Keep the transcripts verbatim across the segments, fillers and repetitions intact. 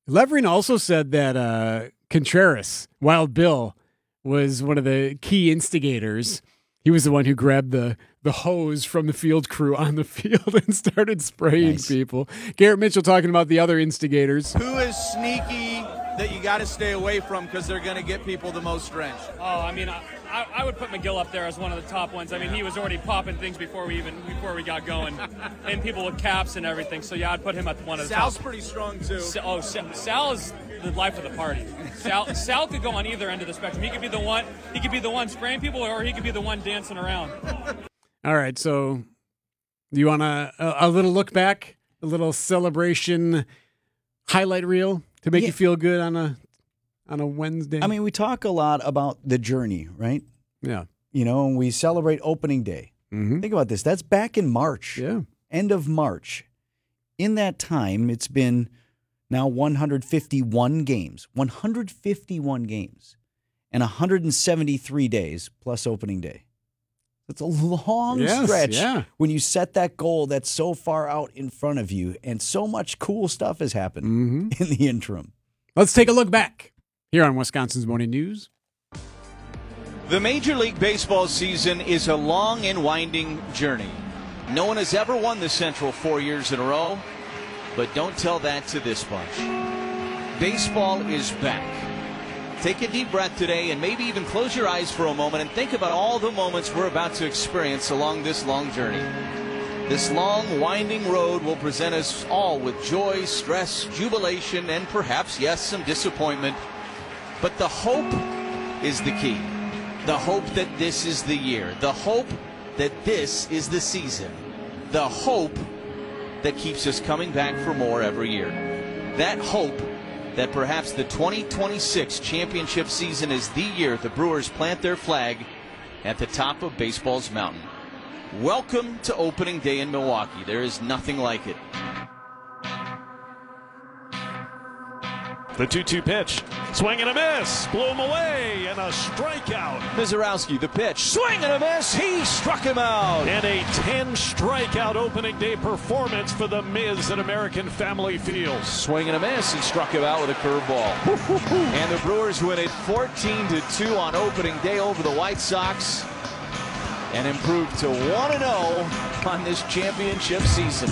Levering also said that uh, Contreras, Wild Bill, was one of the key instigators. He was the one who grabbed the, the hose from the field crew on the field and started spraying nice. people. Garrett Mitchell talking about the other instigators. Who is sneaky that you got to stay away from because they're going to get people the most drenched? Oh, I mean, I, I would put McGill up there as one of the top ones. I mean, he was already popping things before we even before we got going, and people with caps and everything. So yeah, I'd put him at one of the Sal's top. pretty strong too. Sa- oh, Sa- Sal is the life of the party. Sal, Sal could go on either end of the spectrum. He could be the one. He could be the one spraying people, or he could be the one dancing around. All right, so do you want a, a, a little look back, a little celebration highlight reel to make yeah. you feel good on a on a Wednesday? I mean, we talk a lot about the journey, right? Yeah. You know, and we celebrate opening day. Mm-hmm. Think about this. That's back in March. Yeah. End of March. In that time, it's been now one hundred fifty-one games. one hundred fifty-one games. And one hundred seventy-three days plus opening day. It's a long yes, stretch yeah. when you set that goal that's so far out in front of you, and so much cool stuff has happened mm-hmm. in the interim. Let's take a look back here on Wisconsin's Morning News. The Major League Baseball season is a long and winding journey. No one has ever won the Central four years in a row, but don't tell that to this bunch. Baseball is back. Take a deep breath today and maybe even close your eyes for a moment and think about all the moments we're about to experience along this long journey. This long, winding road will present us all with joy, stress, jubilation, and perhaps, yes, some disappointment. But the hope is the key. The hope that this is the year. The hope that this is the season. The hope that keeps us coming back for more every year. That hope that perhaps the twenty twenty-six championship season is the year the Brewers plant their flag at the top of baseball's mountain. Welcome to opening day in Milwaukee. There is nothing like it. The two two pitch. Swing and a miss. Blew him away, and a strikeout. Mizorowski, the pitch. Swing and a miss. He struck him out. And a ten strikeout opening day performance for the Miz at American Family Fields. Swing and a miss. He struck him out with a curveball. And the Brewers win it fourteen to two on opening day over the White Sox and improve to one and oh on this championship season.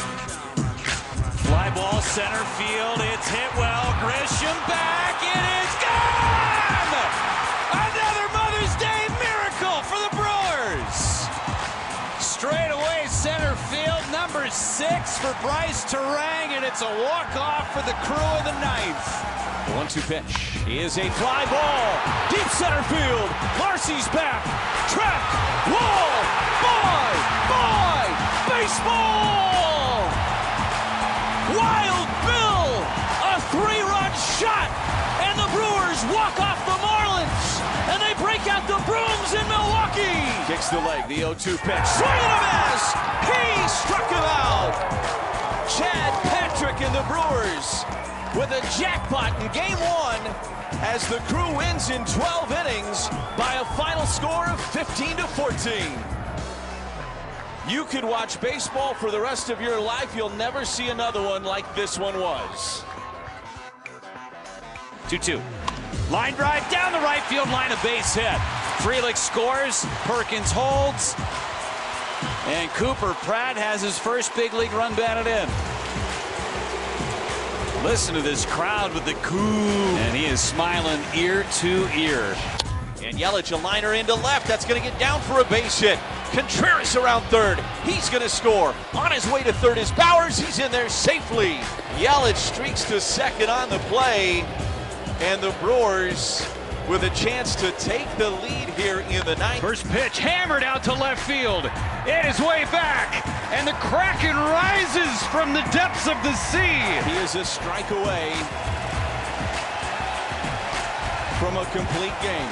Fly ball center field. It's hit well. Grisham back. It is gone! Another Mother's Day miracle for the Brewers. Straight away center field. Number six for Bryce Terang, and it's a walk-off for the crew of the ninth. The one two pitch is a fly ball. Deep center field. Marcy's back. Track. Wall. Boy. Boy. Baseball. Wild Bill, a three-run shot, and the Brewers walk off the Marlins, and they break out the brooms in Milwaukee. Kicks the leg, the oh two pitch, swing and a miss. He struck him out. Chad Patrick and the Brewers with a jackpot in game one as the crew wins in twelve innings by a final score of fifteen to fourteen. You could watch baseball for the rest of your life. You'll never see another one like this one was. two two. Line drive down the right field line, a base hit. Frelick scores, Perkins holds, and Cooper Pratt has his first big league run batted in. Listen to this crowd with the coo, and he is smiling ear to ear. And Yelich, a liner into left. That's going to get down for a base hit. Contreras around third. He's going to score. On his way to third is Bowers. He's in there safely. Yelich streaks to second on the play. And the Brewers with a chance to take the lead here in the ninth. First pitch hammered out to left field. It is way back. And the Kraken rises from the depths of the sea. He is a strike away from a complete game.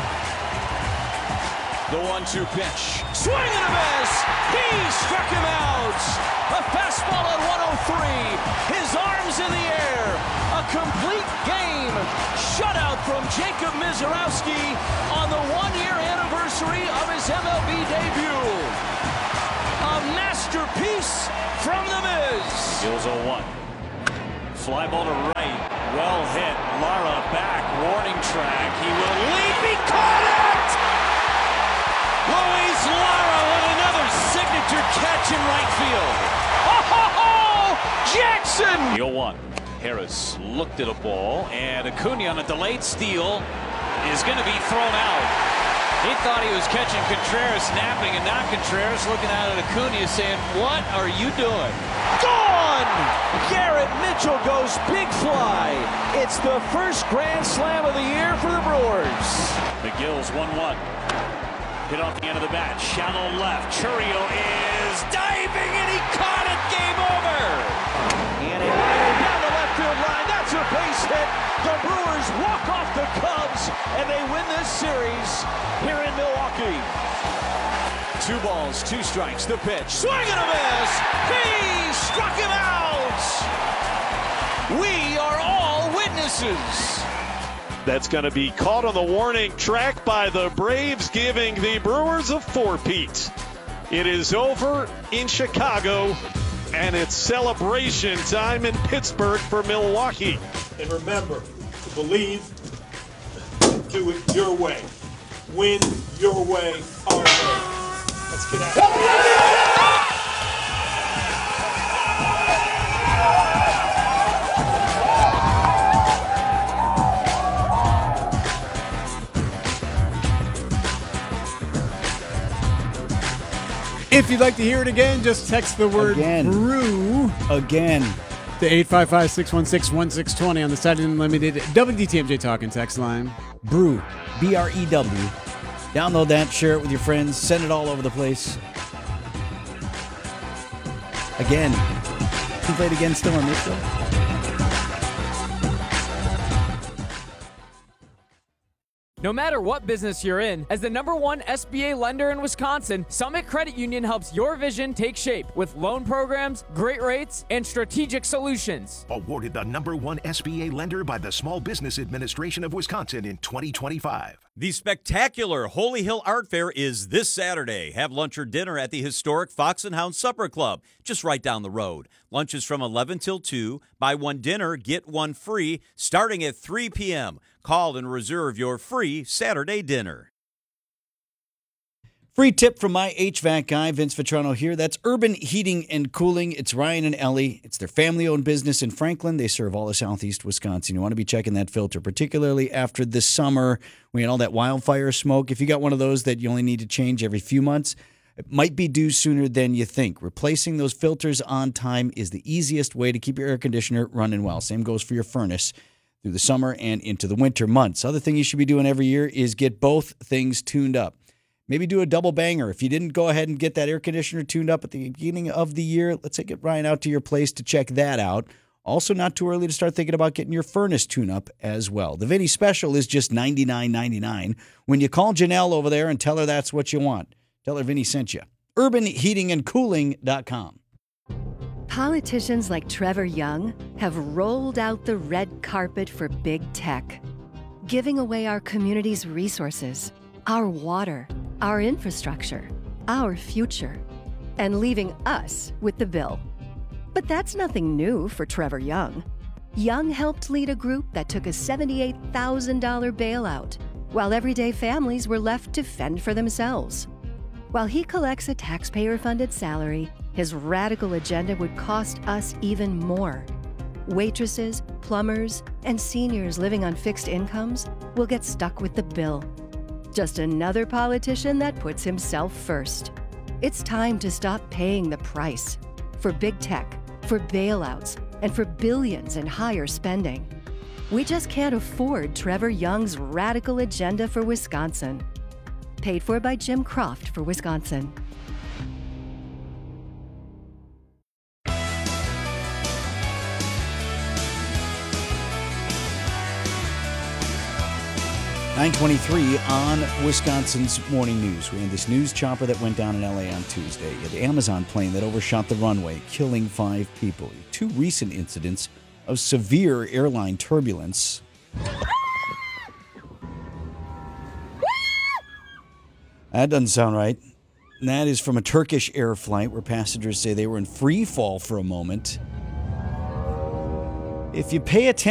The one two pitch. Swing and a miss. He struck him out. A fastball at one oh three. His arms in the air. A complete game. Shutout from Jacob Mizorowski on the one-year anniversary of his M L B debut. A masterpiece from the Miz. Skills oh one. Fly ball to right. Well hit. Lara back. Warning track. He will leap. He caught it! Luis Lara with another signature catch in right field. Oh, Jackson! oh one. Harris looked at a ball, and Acuna on a delayed steal is going to be thrown out. He thought he was catching Contreras snapping, and now Contreras looking out at Acuna saying, "What are you doing?" Gone! Garrett Mitchell goes big fly. It's the first grand slam of the year for the Brewers. McGill's one one. Hit off the end of the bat. Shallow left. Chourio is diving, and he caught it. Game over. And a liner down the left field line. That's a base hit. The Brewers walk off the Cubs, and they win this series here in Milwaukee. Two balls, two strikes. The pitch. Swing and a miss. He struck him out. We are all witnesses. That's going to be caught on the warning track by the Braves, giving the Brewers a four-peat. It is over in Chicago, and it's celebration time in Pittsburgh for Milwaukee. And remember to believe, do it your way. Win your way, our way. Let's get at it. If you'd like to hear it again, just text the word Again. brew Again. to eight five five, six one six, one six two zero on the Saturday Unlimited W D T M J Talking text line. Brew. B R E W. Download that, share it with your friends, send it all over the place. Again. You played again still on this show? No matter what business you're in, as the number one S B A lender in Wisconsin, Summit Credit Union helps your vision take shape with loan programs, great rates, and strategic solutions. Awarded the number one S B A lender by the Small Business Administration of Wisconsin in twenty twenty-five. The spectacular Holy Hill Art Fair is this Saturday. Have lunch or dinner at the historic Fox and Hound Supper Club, just right down the road. Lunch is from eleven till two. Buy one dinner, get one free, starting at three p.m. Call and reserve your free Saturday dinner. Free tip from my H V A C guy, Vince Vitrano here. That's Urban Heating and Cooling. It's Ryan and Ellie. It's their family-owned business in Franklin. They serve all of southeast Wisconsin. You want to be checking that filter, particularly after this summer. We had all that wildfire smoke. If you got one of those that you only need to change every few months, it might be due sooner than you think. Replacing those filters on time is the easiest way to keep your air conditioner running well. Same goes for your furnace through the summer and into the winter months. Other thing you should be doing every year is get both things tuned up. Maybe do a double banger. If you didn't go ahead and get that air conditioner tuned up at the beginning of the year, let's say get Ryan out to your place to check that out. Also, not too early to start thinking about getting your furnace tune up as well. The Vinny special is just ninety-nine ninety-nine. When you call Janelle over there and tell her that's what you want, tell her Vinny sent you. urban heating and cooling dot com. Politicians like Trevor Young have rolled out the red carpet for big tech, giving away our community's resources, our water, our infrastructure, our future, and leaving us with the bill. But that's nothing new for Trevor Young. Young helped lead a group that took a seventy-eight thousand dollars bailout, while everyday families were left to fend for themselves. While he collects a taxpayer-funded salary, his radical agenda would cost us even more. Waitresses, plumbers, and seniors living on fixed incomes will get stuck with the bill. Just another politician that puts himself first. It's time to stop paying the price for big tech, for bailouts, and for billions in higher spending. We just can't afford Trevor Young's radical agenda for Wisconsin. Paid for by Jim Croft for Wisconsin. nine twenty-three on Wisconsin's Morning News. We had this news chopper that went down in L A on Tuesday. You had the Amazon plane that overshot the runway, killing five people. Two recent incidents of severe airline turbulence. That doesn't sound right. And that is from a Turkish air flight where passengers say they were in free fall for a moment. If you pay attention,